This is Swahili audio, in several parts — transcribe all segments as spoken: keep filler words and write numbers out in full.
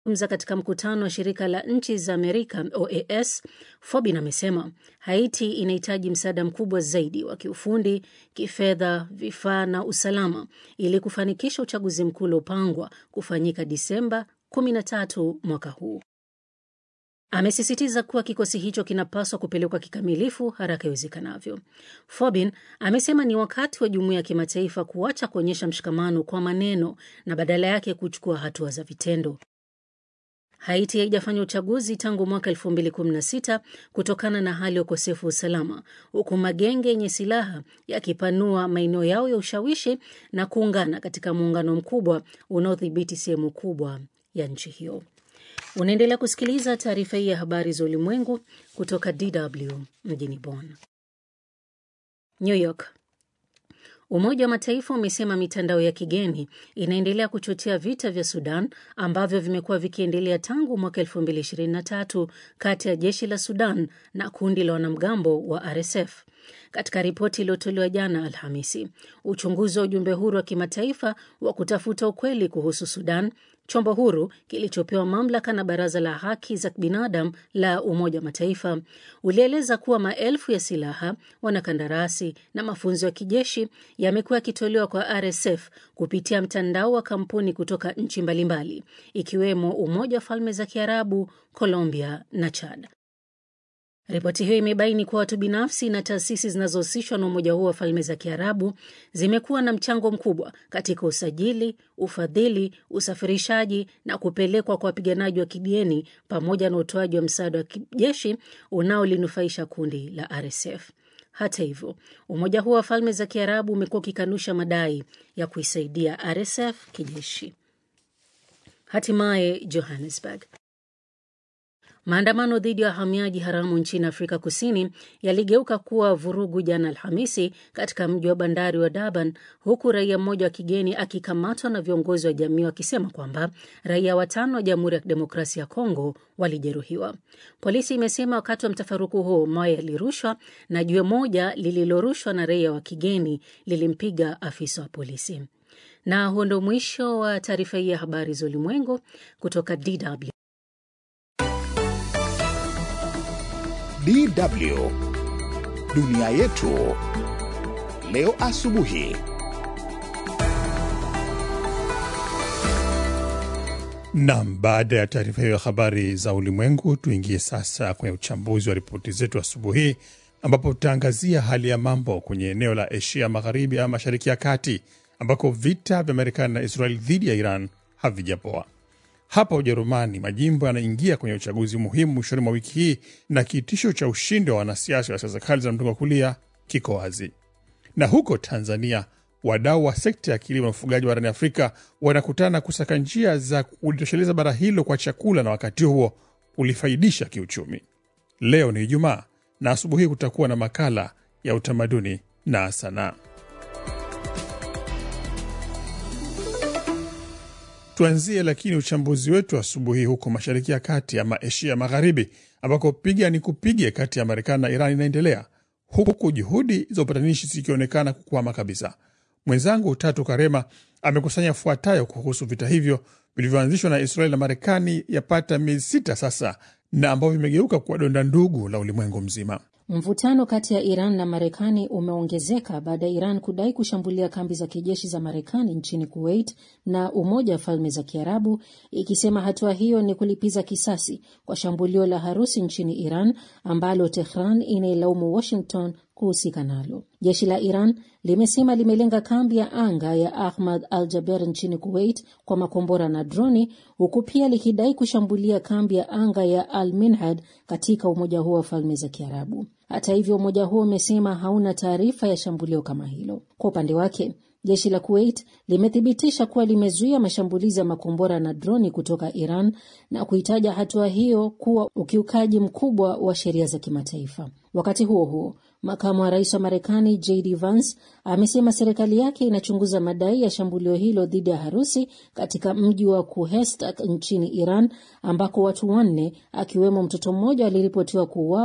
Mza katika mkutano wa shirika la nchi za Amerika O A S, Fobin amesema Haiti inahitaji msaada mkubwa zaidi wa kiufundi, kifedha, vifaa na usalama ili kufanikisha uchaguzi mkuu uliopangwa kufanyika Disemba kumi na tatu mwaka huu. Amesisitiza kuwa kikosi hicho kinapaswa kupelekwa kikamilifu haraka iwezekanavyo. Fobin amesema ni wakati wa jumuiya ya kimataifa kuacha kuonyesha mshikamano kwa maneno na badala yake kuchukua hatua za vitendo. Haiti haijafanya uchaguzi tangu mwaka elfu mbili kumi na sita kutokana na hali ya ukosefu wa usalama, huku magenge yenye silaha yakipanua maeneo yao ya ushawishi na kuungana katika muungano mkubwa unaodhibiti sehemu kubwa ya nchi hiyo. Unaendelea kusikiliza taarifa hii ya habari za ulimwengu kutoka D W mjini Bonn. New York. Umoja wa Mataifa umesema mitandao ya kigeni inaendelea kuchochea vita vya Sudan ambavyo vimekuwa vikiendelea tangu mwaka elfu mbili ishirini na tatu kati ya jeshi la Sudan na kundi la wanamgambo wa R S F. Katika ripoti iliyotolewa jana Alhamisi, uchunguzi wa ujumbe huru wa kimataifa wa kutafuta ukweli kuhusu Sudan, chombo huru kilichopewa mamlaka na Baraza la Haki za Binadamu la Umoja wa Mataifa, ulieleza kuwa maelfu ya silaha, wanakandarasi na mafunzo ya kijeshi yamekuwa yakitolewa kwa R S F kupitia mtandao wa kampuni kutoka nchi mbalimbali, ikiwemo Umoja wa Falme za Kiarabu, Colombia na Chad. Ripoti hiyo imebaini kuwa watu binafsi na taasisi zinazohusishwa na umoja huo wa Falme za Kiarabu zimekuwa na mchango mkubwa katika usajili, ufadhili, usafirishaji na kupelekwa kwa wapiganaji wa kigeni pamoja na utoaji wa msaada wa kijeshi unaolinufaisha kundi la R S F. Hata hivyo, umoja huo wa Falme za Kiarabu umekuwa ukikanusha madai ya kuisaidia R S F kijeshi. Hatimaye Johannesburg. Maandamano dhidi ya wahamiaji haramu nchini Afrika Kusini yaligeuka kuwa vurugu jana Alhamisi katika mji wa bandari wa Durban, huku raia mmoja wa kigeni akikamatwa na viongozi wa jamii wakisema kwamba raia watano wa Jamhuri ya Demokrasia ya Kongo walijeruhiwa. Polisi imesema wakati wa mtafaruku huo mawe yalirushwa na jiwe moja lililorushwa na raia wa kigeni lilimpiga afisa wa polisi. Na huo ndio mwisho wa taarifa hii ya habari za ulimwengu kutoka D W. D W Dunia Yetu leo asubuhi. Naam, baada ya taarifa hiyo ya habari za ulimwengu, tuingie sasa kwenye uchambuzi wa ripoti zetu asubuhi, ambapo tutaangazia hali ya mambo kwenye eneo la Asia Magharibi ama Mashariki ya Kati, ambako vita vya Marekani na Israel dhidi ya Iran havijapoa. Hapa Ujerumani, majimbo yanaingia kwenye uchaguzi muhimu mwishoni mwa wiki hii na kitisho cha ushindi wa wanasiasa wa siasa kali za mrengo wa kulia kiko wazi. Na huko Tanzania, wadau wa sekta ya kilimo na ufugaji barani Afrika wanakutana kusaka njia za kulitosheleza bara hilo kwa chakula na wakati huo ulifaidisha kiuchumi. Leo ni Ijumaa na asubuhi kutakuwa na makala ya utamaduni na sanaa. Tuanzie lakini uchambuzi wetu asubuhi huko Mashariki ya Kati ama Asia Magharibi, ambako piga ni kupige kati ya Marekani na Iran inaendelea, huku juhudi za upatanishi zikionekana kukwama kabisa. Mwenzangu Tatu Karema amekusanya fuatayo kuhusu vita hivyo vilivyoanzishwa na Israeli na Marekani yapata miezi sita sasa, na ambavyo vimegeuka kuwa donda ndugu la ulimwengu mzima. Mvutano kati ya Iran na Marekani umeongezeka baada ya Iran kudai kushambulia kambi za kijeshi za Marekani nchini Kuwait na Umoja wa Falme za Kiarabu, ikisema hatua hiyo ni kulipiza kisasi kwa shambulio la harusi nchini Iran ambalo Tehran inailaumu Washington kuhusika nalo. Jeshi la Iran limesema limelenga kambi ya anga ya Ahmad al-Jaber nchini Kuwait kwa makombora na droni, huku pia likidai kushambulia kambi ya anga ya Al-Minhad katika Umoja huo wa Falme za Kiarabu. Hata hivyo, umoja huo umesema hauna taarifa ya shambulio kama hilo. Kwa upande wake, jeshi la Kuwait limethibitisha kuwa limezuia mashambulizi ya makombora na droni kutoka Iran na kuitaja hatua hiyo kuwa ukiukaji mkubwa wa sheria za kimataifa. Wakati huo huo, makamu wa rais wa Marekani J D Vance amesema serikali yake inachunguza madai ya shambulio hilo dhidi ya harusi katika mji wa Kuhestak nchini Iran, ambako watu wanne akiwemo mtoto mmoja waliripotiwa kuuawa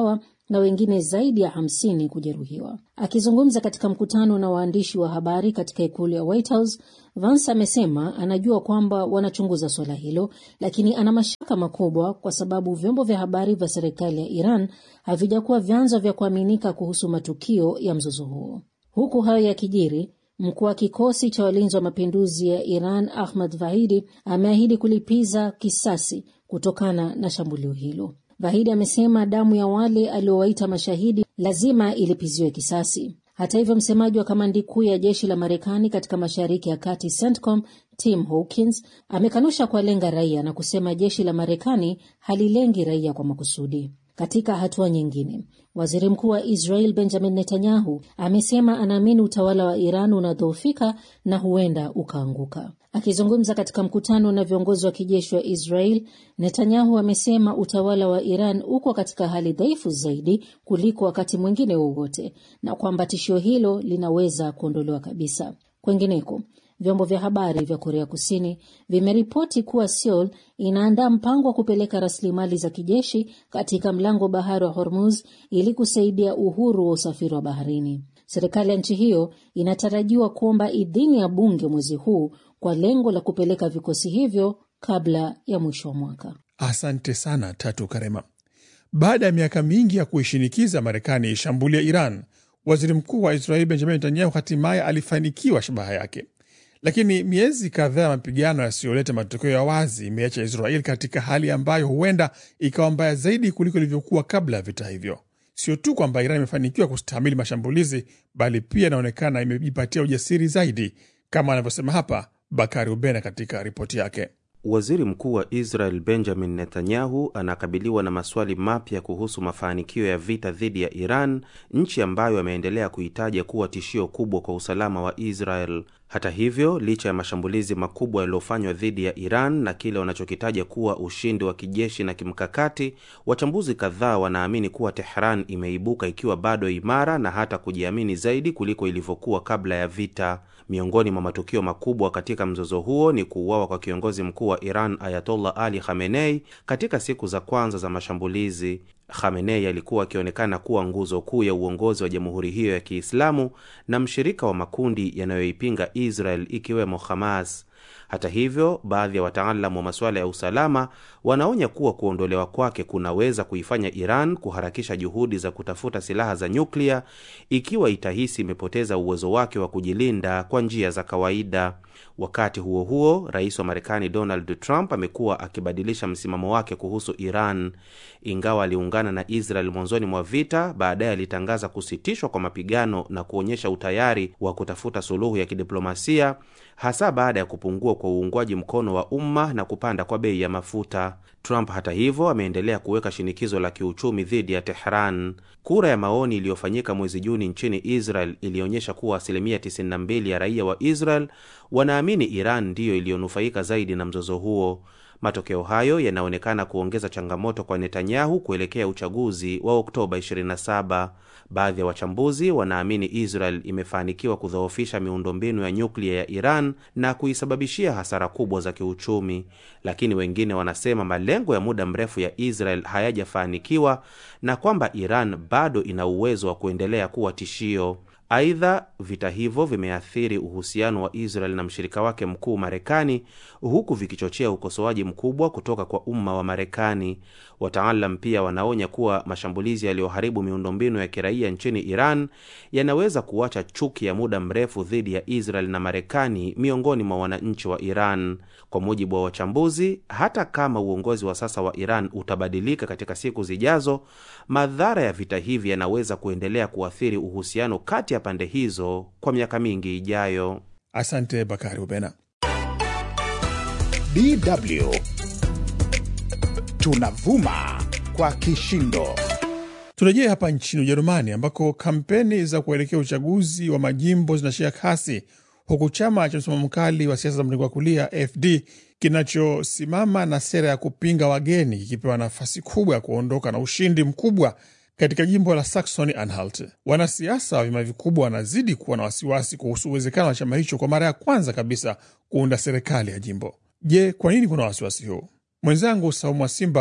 na wengine zaidi ya hamsini kujeruhiwa. Akizungumza katika mkutano na waandishi wa habari katika ikulu ya White House, Vance amesema anajua kwamba wanachunguza swala hilo, lakini ana mashaka makubwa kwa sababu vyombo vya habari vya serikali ya Iran havijakuwa vyanzo vya kuaminika kuhusu matukio ya mzozo huo. Huku hayo yakijiri, mkuu wa kikosi cha walinzi wa mapinduzi ya Iran Ahmad Vahidi ameahidi kulipiza kisasi kutokana na shambulio hilo. Vahidi amesema damu ya wale aliowaita mashahidi lazima ilipiziwe kisasi. Hata hivyo, msemaji wa kamandi kuu ya jeshi la Marekani katika Mashariki ya Kati CENTCOM, Tim Hawkins, amekanusha kuwalenga raia na kusema jeshi la Marekani halilengi raia kwa makusudi. Katika hatua nyingine, waziri mkuu wa Israel Benjamin Netanyahu amesema anaamini utawala wa Iran unadhoofika na huenda ukaanguka. Akizungumza katika mkutano na viongozi wa kijeshi wa Israel, Netanyahu amesema utawala wa Iran uko katika hali dhaifu zaidi kuliko wakati mwingine wowote na kwamba tishio hilo linaweza kuondolewa kabisa. Kwengineko, vyombo vya habari vya Korea Kusini vimeripoti kuwa Seoul inaandaa mpango wa kupeleka rasilimali za kijeshi katika mlango bahari wa Hormuz ili kusaidia uhuru wa usafiri wa baharini. Serikali ya nchi hiyo inatarajiwa kuomba idhini ya bunge mwezi huu kwa lengo la kupeleka vikosi hivyo kabla ya mwisho wa mwaka. Asante sana Tatu Karema. Baada ya miaka mingi ya kuishinikiza Marekani ishambulia Iran, waziri mkuu wa Israeli Benjamin Netanyahu hatimaye alifanikiwa shabaha yake. Lakini miezi kadhaa ya mapigano yasiyoleta matokeo ya wazi imeacha Israeli katika hali ambayo huenda ikawa mbaya zaidi kuliko ilivyokuwa kabla ya vita hivyo. Sio tu kwamba Iran imefanikiwa kustahimili mashambulizi, bali pia inaonekana imejipatia ujasiri zaidi, kama anavyosema hapa Bakari Ubena katika ripoti yake. Waziri mkuu wa Israel Benjamin Netanyahu anakabiliwa na maswali mapya kuhusu mafanikio ya vita dhidi ya Iran, nchi ambayo ameendelea kuitaja kuwa tishio kubwa kwa usalama wa Israel. Hata hivyo, licha ya mashambulizi makubwa yaliyofanywa dhidi ya Iran na kile wanachokitaja kuwa ushindi wa kijeshi na kimkakati, wachambuzi kadhaa wanaamini kuwa Tehran imeibuka ikiwa bado imara na hata kujiamini zaidi kuliko ilivyokuwa kabla ya vita. Miongoni mwa matukio makubwa katika mzozo huo ni kuuawa kwa kiongozi mkuu wa Iran Ayatollah Ali Khamenei katika siku za kwanza za mashambulizi. Khamenei alikuwa akionekana kuwa nguzo kuu ya uongozi wa jamhuri hiyo ya Kiislamu na mshirika wa makundi yanayoipinga Israel ikiwemo Hamas. Hata hivyo, baadhi ya wataalamu wa masuala ya usalama wanaonya kuwa kuondolewa kwake kunaweza kuifanya Iran kuharakisha juhudi za kutafuta silaha za nyuklia ikiwa itahisi imepoteza uwezo wake wa kujilinda kwa njia za kawaida. Wakati huo huo, rais wa Marekani Donald Trump amekuwa akibadilisha msimamo wake kuhusu Iran. Ingawa aliungana na Israel mwanzoni mwa vita, baadaye alitangaza kusitishwa kwa mapigano na kuonyesha utayari wa kutafuta suluhu ya kidiplomasia, hasa baada ya kupungua kwa uungwaji mkono wa umma na kupanda kwa bei ya mafuta. Trump hata hivyo ameendelea kuweka shinikizo la kiuchumi dhidi ya Tehran. Kura ya maoni iliyofanyika mwezi Juni nchini Israel ilionyesha kuwa asilimia tisini na mbili ya raia wa Israel wanaamini Iran ndiyo iliyonufaika zaidi na mzozo huo. Matokeo hayo yanaonekana kuongeza changamoto kwa Netanyahu kuelekea uchaguzi wa Oktoba ishirini na saba. Baadhi ya wachambuzi wanaamini Israel imefanikiwa kudhoofisha miundombinu ya nyuklia ya Iran na kuisababishia hasara kubwa za kiuchumi, lakini wengine wanasema malengo ya muda mrefu ya Israel hayajafanikiwa na kwamba Iran bado ina uwezo wa kuendelea kuwa tishio. Aidha, vita hivyo vimeathiri uhusiano wa Israel na mshirika wake mkuu Marekani, huku vikichochea ukosoaji mkubwa kutoka kwa umma wa Marekani. Wataalam pia wanaonya kuwa mashambulizi yaliyoharibu miundombinu ya kiraia nchini Iran yanaweza kuacha chuki ya muda mrefu dhidi ya Israel na Marekani miongoni mwa wananchi wa Iran. Kwa mujibu wa wachambuzi, hata kama uongozi wa sasa wa Iran utabadilika katika siku zijazo, madhara ya vita hivi yanaweza kuendelea kuathiri uhusiano kati ya pande hizo kwa miaka mingi ijayo. Asante Bakari Ubena. D W tunavuma kwa kishindo. Turejea hapa nchini Ujerumani ambako kampeni za kuelekea uchaguzi wa majimbo zinashika kasi, huku chama cha msimamo mkali wa siasa za mrengo wa kulia A F D kinachosimama na sera ya kupinga wageni kikipewa nafasi kubwa ya kuondoka na ushindi mkubwa katika jimbo la Saxony-Anhalt. Wanasiasa wa vyama vikubwa wanazidi kuwa na wasiwasi kuhusu uwezekano wa chama hicho kwa mara ya kwanza kabisa kuunda serikali ya jimbo. Je, kwa nini kuna wasiwasi huu? Mwenzangu Saumu Simba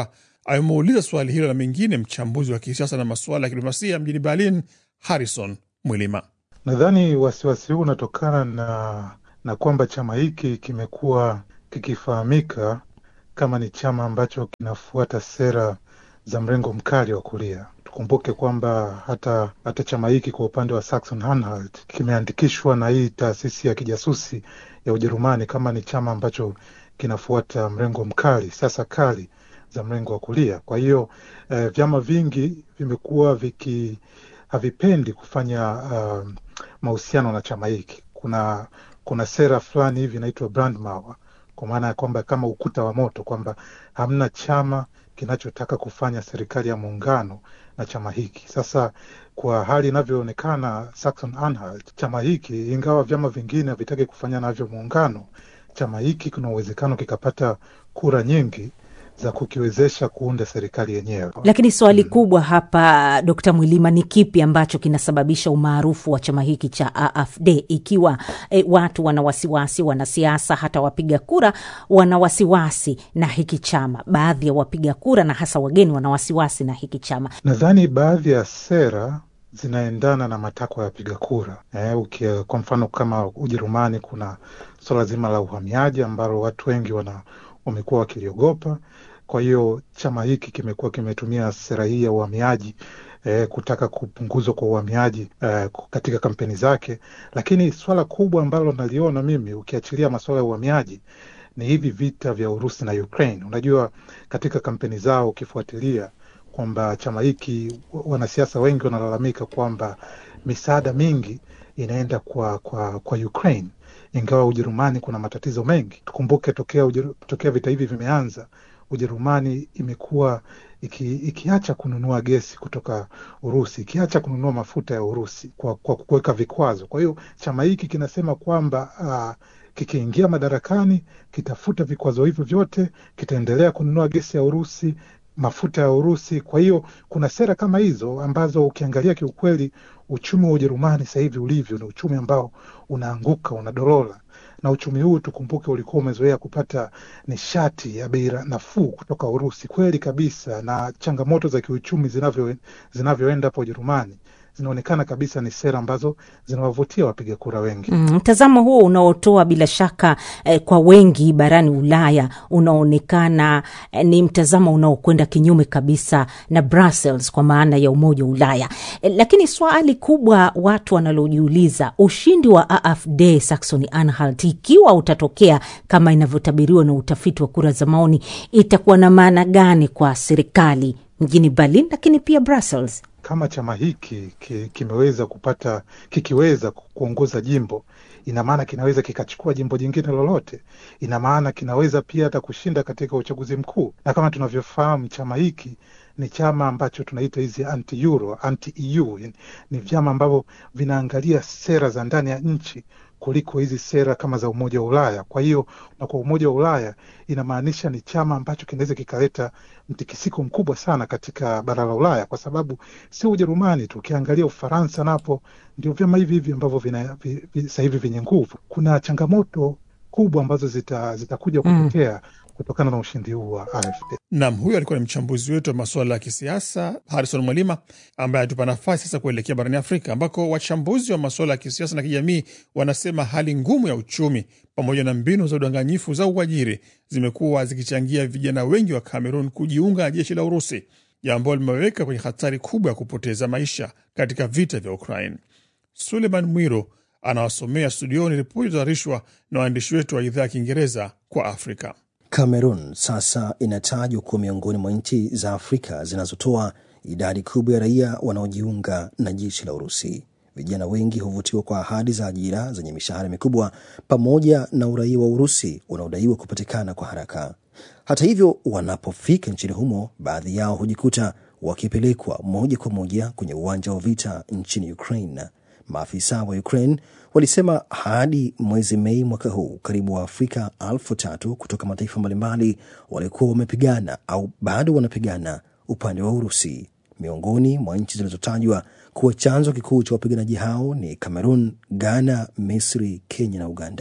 Amemuuliza swali hilo na mengine mchambuzi wa kisiasa na masuala ya kidiplomasia mjini Berlin, Harrison Mwilima. Nadhani wasiwasi huu unatokana na, na kwamba chama hiki kimekuwa kikifahamika kama ni chama ambacho kinafuata sera za mrengo mkali wa kulia. Tukumbuke kwamba hata, hata chama hiki kwa upande wa Saxon-Anhalt kimeandikishwa na hii taasisi ya kijasusi ya Ujerumani kama ni chama ambacho kinafuata mrengo mkali, sasa kali za mrengo wa kulia. Kwa hiyo eh, vyama vingi vimekuwa viki havipendi kufanya uh, mahusiano na chama hiki. Kuna kuna sera fulani hivi inaitwa Brandmauer, kwa maana ya kwamba kama ukuta wa moto, kwamba hamna chama kinachotaka kufanya serikali ya muungano na chama hiki. Sasa kwa hali inavyoonekana Saxon-Anhalt, chama hiki ingawa vyama vingine havitaki kufanya navyo muungano, chama hiki kuna uwezekano kikapata kura nyingi za kukiwezesha kuunda serikali yenyewe. Lakini swali hmm, kubwa hapa Dokta Mwilima, ni kipi ambacho kinasababisha umaarufu wa chama hiki cha A F D ikiwa e, watu wana wasiwasi, wanasiasa hata wapiga kura wana wasiwasi na hiki chama? Baadhi ya wapiga kura na hasa wageni wana wasiwasi na hiki chama. Nadhani baadhi ya sera zinaendana na matakwa ya wapiga kura. Eh, ukia, kwa mfano kama Ujerumani kuna swala zima la uhamiaji ambalo watu wengi wana wamekuwa wakiliogopa. Kwa hiyo chama hiki kimekuwa kimetumia sera hii ya uhamiaji eh, kutaka kupunguzwa kwa uhamiaji eh, katika kampeni zake. Lakini swala kubwa ambalo naliona mimi, ukiachilia masuala ya uhamiaji, ni hivi vita vya Urusi na Ukraine. Unajua katika kampeni zao ukifuatilia kwamba chama hiki, wanasiasa wengi wanalalamika kwamba misaada mingi inaenda kwa kwa kwa Ukraine, ingawa Ujerumani kuna matatizo mengi. Tukumbuke tokea ujeru, tokea vita hivi vimeanza, Ujerumani imekuwa iki, ikiacha kununua gesi kutoka Urusi, ikiacha kununua mafuta ya Urusi kwa kwa kuweka vikwazo. Kwa hiyo chama hiki kinasema kwamba uh, kikiingia madarakani kitafuta vikwazo hivyo vyote, kitaendelea kununua gesi ya Urusi, mafuta ya Urusi. Kwa hiyo kuna sera kama hizo ambazo ukiangalia kiukweli uchumi wa Ujerumani sasa hivi ulivyo ni uchumi ambao unaanguka, unadorola. Na uchumi huu tukumbuke ulikuwa umezoea kupata nishati ya bei nafuu kutoka Urusi. Kweli kabisa, na changamoto za kiuchumi zinavyo zinavyoenda hapo Ujerumani zinaonekana kabisa ni sera ambazo zinawavutia wapiga kura wengi. Mtazamo mm, huo unaotoa bila shaka eh, kwa wengi barani Ulaya unaonekana eh, ni mtazamo unaokwenda kinyume kabisa na Brussels kwa maana ya Umoja wa Ulaya. Eh, lakini swali kubwa watu wanalojiuliza, ushindi wa A F D Saxony-Anhalt ikiwa utatokea kama inavyotabiriwa na utafiti wa kura za maoni, itakuwa na maana gani kwa serikali mjini Berlin lakini pia Brussels? Kama chama hiki kimeweza kupata, kikiweza kuongoza jimbo, ina maana kinaweza kikachukua jimbo jingine lolote. Ina maana kinaweza pia hata kushinda katika uchaguzi mkuu. Na kama tunavyofahamu chama hiki ni chama ambacho tunaita hizi anti-Euro, anti-E U. Ni vyama ambavyo vinaangalia sera za ndani ya nchi kuliko hizi sera kama za Umoja wa Ulaya. Kwa hiyo na kwa Umoja wa Ulaya inamaanisha ni chama ambacho kinaweza kikaleta mtikisiko mkubwa sana katika bara la Ulaya, kwa sababu si Ujerumani tu, ukiangalia Ufaransa napo ndio vyama hivi hivi ambavyo vina sasa hivi vyenye nguvu. Kuna changamoto kubwa ambazo zita zitakuja kutokea mm. kutokana na ushindi huu wa A F D. Naam, huyu alikuwa ni mchambuzi wetu wa masuala ya kisiasa Harrison Mwilima, ambaye atupa nafasi sasa kuelekea barani Afrika, ambako wachambuzi wa masuala ya kisiasa na kijamii wanasema hali ngumu ya uchumi pamoja na mbinu za udanganyifu za uajiri zimekuwa zikichangia vijana wengi wa Cameroon kujiunga na jeshi la Urusi, jambo limeweka kwenye hatari kubwa ya kupoteza maisha katika vita vya Ukraine. Suleiman Mwiro anawasomea studioni ripoti zilizotayarishwa na waandishi wetu wa idhaa ya Kiingereza kwa Afrika. Cameroon sasa inatajwa kuwa miongoni mwa nchi za Afrika zinazotoa idadi kubwa ya raia wanaojiunga na jeshi la Urusi. Vijana wengi huvutiwa kwa ahadi za ajira zenye mishahara mikubwa pamoja na uraia wa Urusi unaodaiwa kupatikana kwa haraka. Hata hivyo, wanapofika nchini humo, baadhi yao hujikuta wakipelekwa moja kwa moja kwenye uwanja wa vita nchini Ukraine. Maafisa wa Ukraine walisema hadi mwezi Mei mwaka huu karibu wa Afrika elfu tatu kutoka mataifa mbalimbali walikuwa wamepigana au bado wanapigana upande wa Urusi. Miongoni mwa nchi zilizotajwa kuwa chanzo kikuu cha wapiganaji hao ni Cameroon, Ghana, Misri, Kenya na Uganda.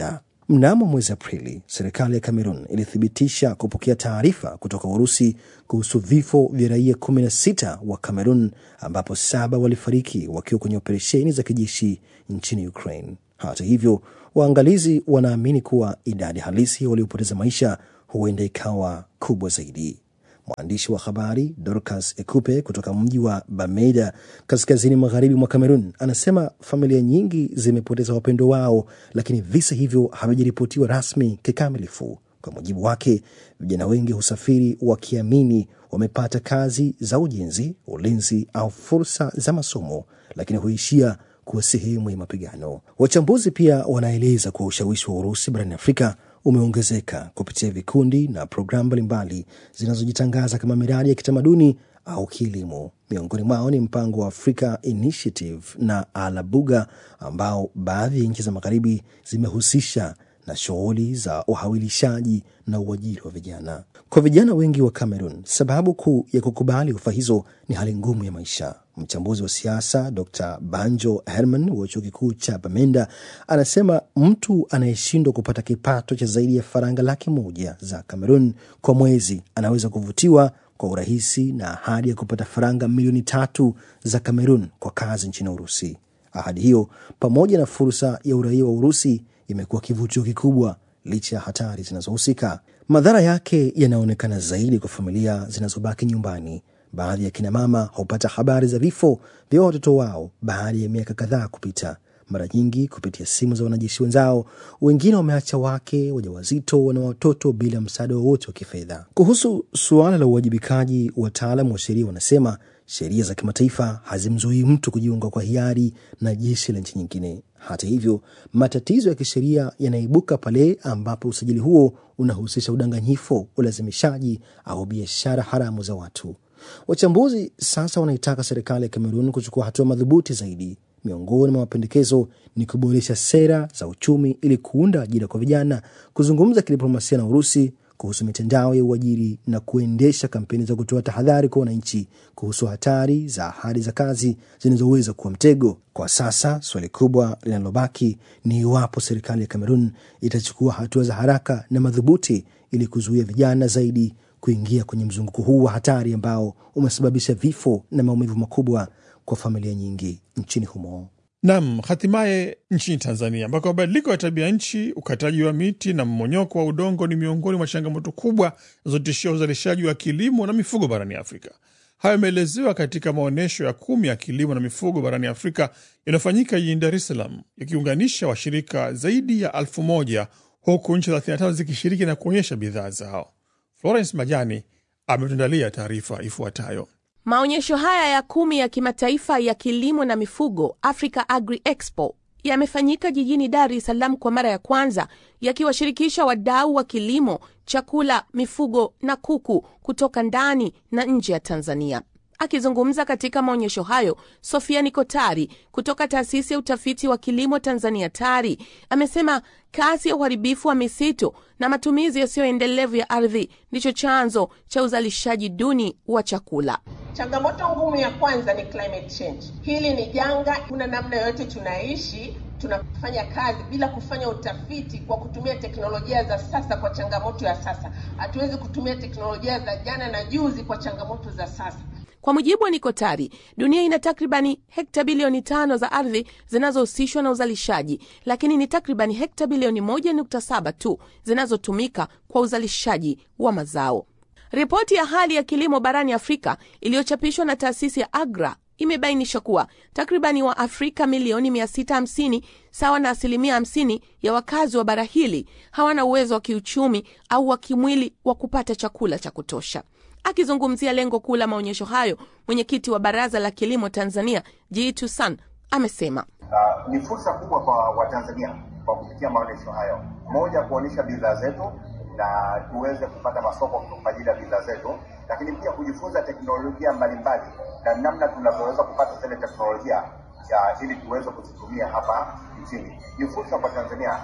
Mnamo mwezi Aprili, serikali ya Kamerun ilithibitisha kupokea taarifa kutoka Urusi kuhusu vifo vya raia kumi na sita wa Kamerun, ambapo saba walifariki wakiwa kwenye operesheni za kijeshi nchini Ukraine. Hata hivyo, waangalizi wanaamini kuwa idadi halisi waliopoteza maisha huenda ikawa kubwa zaidi. Mwandishi wa habari Dorcas Ekupe kutoka mji wa Bamenda kaskazini magharibi mwa Kamerun anasema familia nyingi zimepoteza wapendo wao, lakini visa hivyo havijaripotiwa rasmi kikamilifu. Kwa mujibu wake, vijana wengi husafiri wakiamini wamepata kazi za ujenzi, ulinzi au fursa za masomo, lakini huishia kuwa sehemu ya mapigano. Wachambuzi pia wanaeleza kuwa ushawishi wa Urusi barani Afrika umeongezeka kupitia vikundi na programu mbalimbali zinazojitangaza kama miradi ya kitamaduni au kilimo. Miongoni mwao ni mpango wa Africa Initiative na Alabuga, ambao baadhi ya nchi za magharibi zimehusisha na shughuli za uhawilishaji na uajiri wa vijana. Kwa vijana wengi wa Cameroon, sababu kuu ya kukubali ofa hizo ni hali ngumu ya maisha. Mchambuzi wa siasa Doctor Banjo Herman wa chuo kikuu cha Bamenda anasema mtu anayeshindwa kupata kipato cha zaidi ya faranga laki moja za Cameroon kwa mwezi anaweza kuvutiwa kwa urahisi na ahadi ya kupata faranga milioni tatu za Cameroon kwa kazi nchini Urusi. Ahadi hiyo pamoja na fursa ya uraia wa Urusi imekuwa kivutio kikubwa licha ya hatari zinazohusika. Madhara yake yanaonekana zaidi kwa familia zinazobaki nyumbani. Baadhi ya kina mama hupata habari za vifo vya watoto wao baada ya miaka kadhaa kupita, mara nyingi kupitia simu za wanajeshi wenzao. Wengine wameacha wake, wajawazito na watoto bila msaada wowote wa kifedha. Kuhusu suala la uwajibikaji, wataalamu wa sheria wanasema sheria za kimataifa hazimzuii mtu kujiunga kwa hiari na jeshi la nchi nyingine. Hata hivyo, matatizo ya kisheria yanaibuka pale ambapo usajili huo unahusisha udanganyifu, ulazimishaji au biashara haramu za watu. Wachambuzi sasa wanaitaka serikali ya Kamerun kuchukua hatua madhubuti zaidi. Miongoni mwa mapendekezo ni kuboresha sera za uchumi ili kuunda ajira kwa vijana, kuzungumza kidiplomasia na Urusi kuhusu mitandao ya uajiri na kuendesha kampeni za kutoa tahadhari kwa wananchi kuhusu hatari za ahadi za kazi zinazoweza kuwa mtego. Kwa sasa, swali kubwa linalobaki ni iwapo serikali ya Kamerun itachukua hatua za haraka na madhubuti ili kuzuia vijana zaidi kuingia kwenye mzunguko huu wa hatari ambao umesababisha vifo na maumivu makubwa kwa familia nyingi nchini humo. Naam, hatimaye nchini Tanzania ambako mabadiliko ya tabia nchi, ukataji wa miti na mmonyoko wa udongo ni miongoni mwa changamoto kubwa zinazotishia uzalishaji wa kilimo na mifugo barani Afrika. Hayo yameelezewa katika maonyesho ya kumi ya kilimo na mifugo barani Afrika yanayofanyika jijini Dar es Salaam, yakiunganisha washirika zaidi ya elfu moja huku nchi thelathini na tano zikishiriki na kuonyesha bidhaa zao. Florence Majani ametuandalia taarifa ifuatayo. Maonyesho haya ya kumi ya kimataifa ya kilimo na mifugo, Africa Agri Expo, yamefanyika jijini Dar es Salaam kwa mara ya kwanza, yakiwashirikisha wadau wa kilimo, chakula, mifugo na kuku kutoka ndani na nje ya Tanzania. Akizungumza katika maonyesho hayo, Sofia Nikotari kutoka taasisi ya utafiti wa kilimo Tanzania TARI amesema kasi ya uharibifu wa misitu na matumizi yasiyoendelevu ya ardhi ndicho chanzo cha uzalishaji duni wa chakula. Changamoto ngumu ya kwanza ni climate change. Hili ni janga, kuna namna yote tunaishi, tunafanya kazi bila kufanya utafiti kwa kutumia teknolojia za sasa kwa changamoto ya sasa. Hatuwezi kutumia teknolojia za jana na juzi kwa changamoto za sasa. Kwa mujibu wa Nikotari, dunia ina takribani hekta bilioni tano za ardhi zinazohusishwa na uzalishaji, lakini ni takribani hekta bilioni moja nukta saba tu zinazotumika kwa uzalishaji wa mazao. Ripoti ya hali ya kilimo barani Afrika iliyochapishwa na taasisi ya Agra imebainisha kuwa takribani wa Afrika milioni mia sita hamsini, sawa na asilimia hamsini ya wakazi wa bara hili, hawana uwezo wa kiuchumi au wa kimwili wa kupata chakula cha kutosha. Akizungumzia lengo kuu la maonyesho hayo, mwenyekiti wa Baraza la Kilimo Tanzania, Jitu San, amesema uh, ni fursa kubwa kwa Watanzania kwa kupitia maonyesho hayo. Moja, kuonyesha bidhaa zetu na tuweze kupata masoko kwa ajili ya bidhaa zetu, lakini pia kujifunza teknolojia mbalimbali na namna tunavyoweza kupata zile teknolojia ya ili tuweze kuzitumia hapa nchini. Ni fursa kwa Tanzania.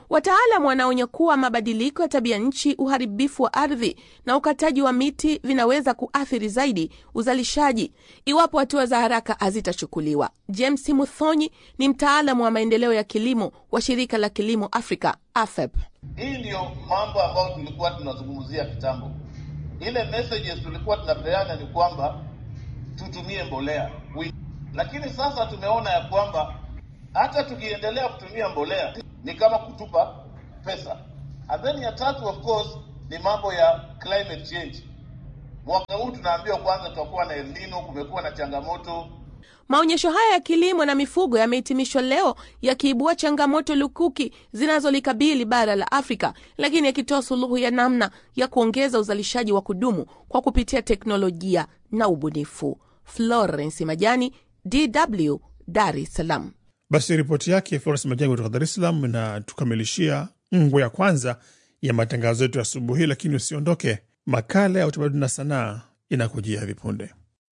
Wataalamu wanaonya kuwa mabadiliko ya tabia nchi, uharibifu wa ardhi na ukataji wa miti vinaweza kuathiri zaidi uzalishaji iwapo hatua za haraka hazitachukuliwa. James Muthonyi ni mtaalamu wa maendeleo ya kilimo wa shirika la kilimo Afrika, A F E P. Hii ndio mambo ambayo tulikuwa tunazungumzia kitambo. Ile messages tulikuwa tunapeana ni kwamba tutumie mbolea. Lakini sasa tumeona ya kwamba hata tukiendelea kutumia mbolea ni kama kutupa pesa. And then ya tatu of course ni mambo ya climate change. Mwaka huu tunaambiwa kwanza tutakuwa na El Nino, kumekuwa na changamoto. Maonyesho haya ya kilimo na mifugo yamehitimishwa leo yakiibua changamoto lukuki zinazolikabili bara la Afrika, lakini yakitoa suluhu ya namna ya kuongeza uzalishaji wa kudumu kwa kupitia teknolojia na ubunifu. Florence Majani, D W, Dar es Salaam. Basi ripoti yake Florence Majani kutoka Dar es Salaam na tukamilishia ngo ya kwanza ya matangazo yetu asubuhi, lakini usiondoke. Makala ya utamaduni na sanaa inakujia hivi punde.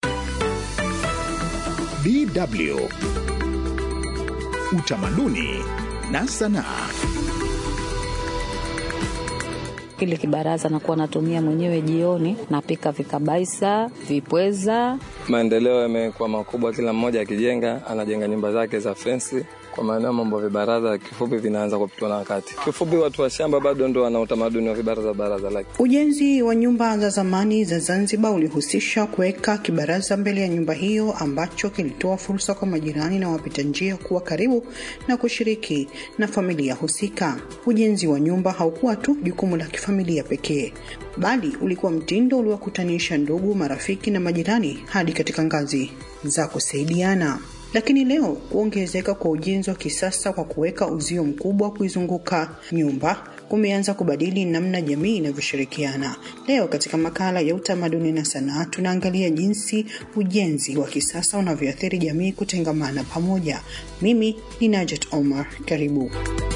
D W Utamaduni na sanaa. Kile kibaraza nakuwa natumia mwenyewe jioni, napika vikabaisa, vipweza. Maendeleo yamekuwa makubwa, kila mmoja akijenga, anajenga nyumba zake za fensi. Kwa maana mambo vibaraza kifupi vinaanza kupitwa na wakati. Kifupi watu wa shamba bado ndio wana utamaduni wa vibaraza baraza lake. Ujenzi wa nyumba za zamani za Zanzibar ulihusisha kuweka kibaraza mbele ya nyumba hiyo ambacho kilitoa fursa kwa majirani na wapita njia kuwa karibu na kushiriki na familia husika. Ujenzi wa nyumba haukuwa tu jukumu la kifamilia pekee, bali ulikuwa mtindo uliowakutanisha ndugu, marafiki na majirani hadi katika ngazi za kusaidiana. Lakini leo kuongezeka kwa ujenzi wa kisasa kwa kuweka uzio mkubwa kuizunguka nyumba kumeanza kubadili namna jamii inavyoshirikiana. Leo katika makala ya utamaduni na sanaa tunaangalia jinsi ujenzi wa kisasa unavyoathiri jamii kutengamana pamoja. Mimi ni Najat Omar, karibu.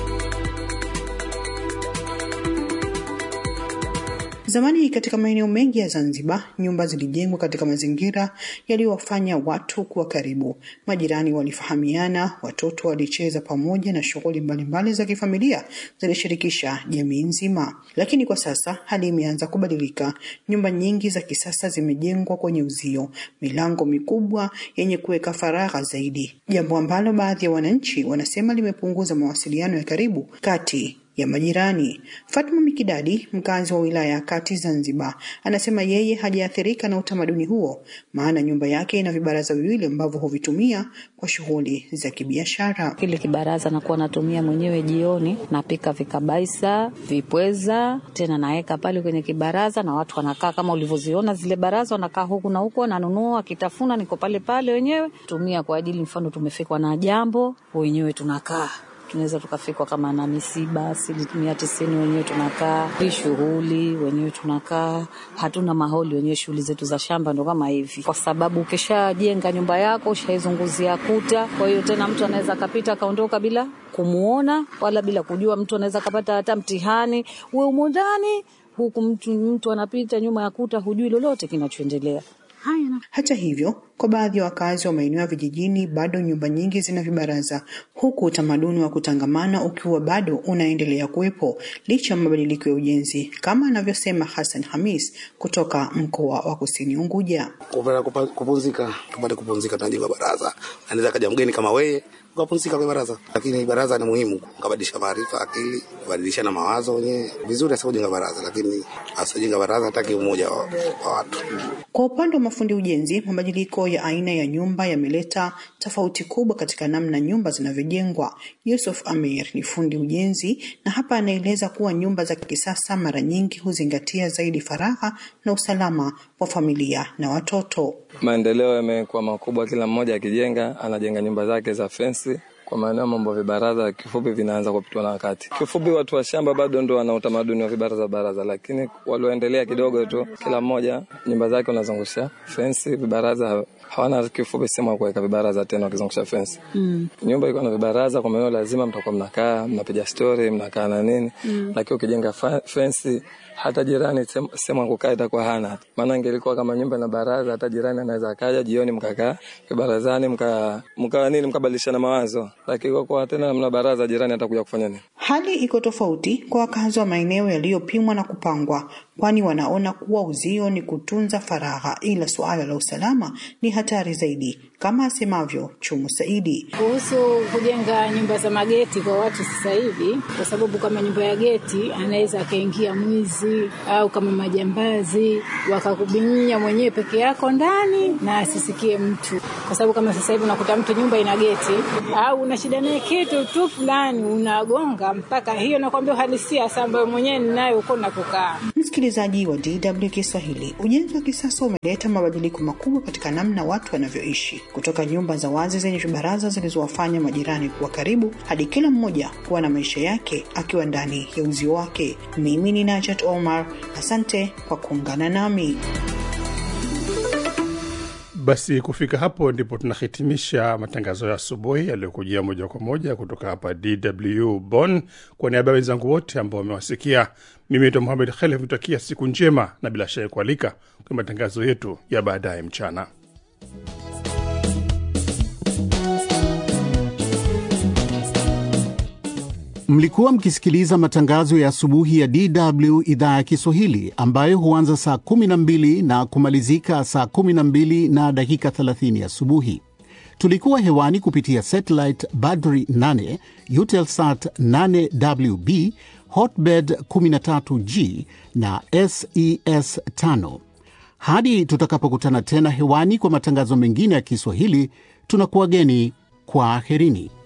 Zamani katika maeneo mengi ya Zanzibar, nyumba zilijengwa katika mazingira yaliyowafanya watu kuwa karibu. Majirani walifahamiana, watoto walicheza pamoja na shughuli mbalimbali za kifamilia zilishirikisha jamii nzima. Lakini kwa sasa hali imeanza kubadilika. Nyumba nyingi za kisasa zimejengwa kwenye uzio, milango mikubwa yenye kuweka faragha zaidi. Jambo ambalo baadhi ya wananchi wanasema limepunguza mawasiliano ya karibu kati ya majirani. Fatma Mikidadi, mkazi wa wilaya ya Kati Zanzibar, anasema yeye hajaathirika na utamaduni huo, maana nyumba yake ina vibaraza viwili ambavyo huvitumia kwa shughuli za kibiashara. Kile kibaraza nakuwa natumia mwenyewe jioni, napika vikabaisa, vipweza, tena naeka pale kwenye kibaraza na watu wanakaa kama ulivyoziona zile baraza, wanakaa huku na huko, nanunua kitafuna, niko pale pale wenyewe. Tumia kwa ajili mfano tumefikwa na jambo, wenyewe tunakaa. Tunaweza tukafikwa kama na misiba, asilimia tisini wenyewe tunakaa, shughuli wenyewe tunakaa, hatuna maholi wenyewe, shughuli zetu za shamba ndo kama hivi. Kwa sababu ukishajenga nyumba yako, ushaizunguzia kuta, kwa hiyo tena mtu anaweza kapita kaondoka bila kumuona wala bila kujua. Mtu anaweza kapata hata mtihani, wewe umo ndani, huku mtu mtu anapita nyuma ya kuta, hujui lolote kinachoendelea. Hata hivyo, kwa baadhi ya wakazi wa maeneo ya vijijini bado nyumba nyingi zina vibaraza, huku utamaduni wa kutangamana ukiwa bado unaendelea kuwepo licha ya mabadiliko ya ujenzi, kama anavyosema Hassan Hamis kutoka mkoa wa Kusini Unguja. Kupenda kupumzika, tupate kupumzika, tunajenga baraza. Anaweza kaja mgeni kama wewe, kupumzika kwa baraza. Lakini baraza ni muhimu, kubadilisha maarifa, akili, kubadilishana mawazo wenyewe. Vizuri sasa kujenga baraza, lakini asijenga baraza hataki umoja wa, wa watu. Kwa upande wa mafundi ujenzi, mabadiliko ya aina ya nyumba yameleta tofauti kubwa katika namna nyumba zinavyojengwa. Yusuf Amir ni fundi ujenzi na hapa anaeleza kuwa nyumba za kisasa mara nyingi huzingatia zaidi faragha na usalama wa familia na watoto. Maendeleo yamekuwa makubwa, kila mmoja akijenga, anajenga nyumba zake za fensi. Kwa maana mambo vibaraza kifupi vinaanza kupitwa na wakati. Kifupi watu wa shamba bado ndio wana utamaduni wa vibaraza baraza, lakini walioendelea kidogo tu, kila mmoja nyumba zake unazungusha fence, vibaraza hawana kifupi sema kuweka vibaraza tena wakizungusha fence. Mm. Nyumba iko na vibaraza, kwa maana lazima mtakuwa mnakaa, mnapiga story, mnakaa na nini. Mm. Lakini ukijenga fence hata jirani sema, sema kukaa itakuwa hana. Maana ingelikuwa kama nyumba na baraza, hata jirani anaweza kaja jioni mkakaa kibarazani, mka mka nini mkabadilishana mawazo. lakini kwa kuwa tena hamna baraza, jirani atakuja kufanya nini? Hali iko tofauti kwa wakazi wa maeneo yaliyopimwa na kupangwa, kwani wanaona kuwa uzio ni kutunza faragha, ila suala la usalama ni hatari zaidi, kama asemavyo Chumu Saidi. Kuhusu kujenga nyumba za mageti kwa watu sasa hivi, kwa sababu kama nyumba ya geti anaweza akaingia mwizi au kama majambazi wakakubinyia mwenyewe peke yako ndani na asisikie mtu. Kwa sababu kama sasa hivi unakuta mtu nyumba ina geti au una shida naye kitu tu fulani unagonga mpaka hiyo nakwambia uhalisia sasa ambayo mwenyewe ninayo uko na kukaa. Msikilizaji wa D W Kiswahili, ujenzi wa kisasa umeleta mabadiliko makubwa katika namna watu wanavyoishi, kutoka nyumba za wazi zenye baraza zilizowafanya majirani kuwa karibu hadi kila mmoja kuwa na maisha yake akiwa ndani ya uzio wake. Mimi ni Najat Omar, asante kwa kuungana nami. Basi kufika hapo ndipo tunahitimisha matangazo ya asubuhi yaliyokujia moja kwa moja kutoka hapa D W Bonn. Kwa niaba ya wenzangu wote ambao wamewasikia, mimi ni Mohamed Khalef, natakia siku njema na bila shaka kualika kwa matangazo yetu ya baadaye mchana. Mlikuwa mkisikiliza matangazo ya asubuhi ya D W idhaa ya Kiswahili ambayo huanza saa kumi na mbili na kumalizika saa kumi na mbili na dakika thelathini asubuhi. Tulikuwa hewani kupitia satellite Badri nane, Eutelsat nane W B, Hotbird kumi na tatu G na S E S tano. Hadi tutakapokutana tena hewani kwa matangazo mengine ya Kiswahili, tunakuwageni kwa aherini.